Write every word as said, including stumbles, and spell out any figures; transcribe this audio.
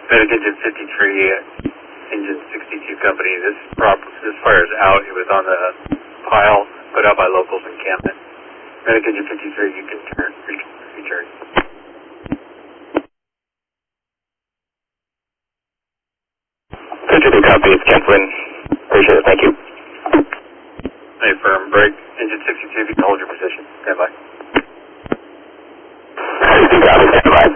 Medic Engine fifty-three, Engine sixty-two Company. This prop, this fire is out. It was on the pile put out by locals in Camden. Medic Engine fifty-three, you can turn, return. fifty-two Company, it's Kemplin. Appreciate it, thank you. Hey, firm, break. Engine sixty-two, if you can hold your position. Stand by. fifty-two Company, stand by.